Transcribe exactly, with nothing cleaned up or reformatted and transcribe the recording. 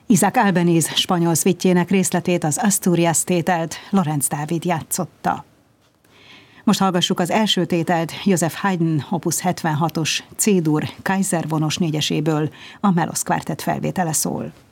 Isaac Albéniz spanyol szvittjének részletét, az Asturias tételt Lorenz Dávid játszotta. Most hallgassuk az első tételt Joseph Haydn opus hetvenhatos C-dur Kaiser vonos négyeséből, a Melos Quartet felvétele szól.